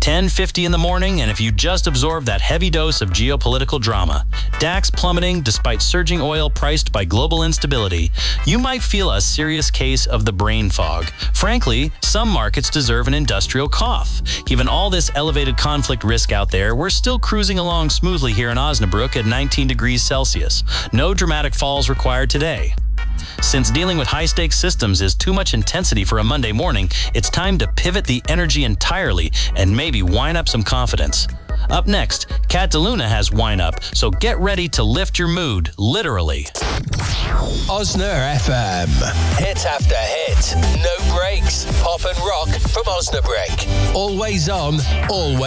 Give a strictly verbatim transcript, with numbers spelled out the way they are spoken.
ten fifty in the morning, and if you just absorbed that heavy dose of geopolitical drama, DAX plummeting despite surging oil priced by global instability, you might feel a serious case of the brain fog. Frankly, some markets deserve an industrial cough. Given all this elevated conflict risk out there, we're still cruising along smoothly here in Osnabrück at nineteen degrees Celsius. No dramatic falls required today. Since dealing with high-stakes systems is too much intensity for a Monday morning, it's time to pivot the energy entirely and maybe wind up some confidence. Up next, Kat DeLuna has Wine Up, so get ready to lift your mood, literally. Osna F M. Hit after hit. No breaks. Pop and rock from Osnabrück. Always on, always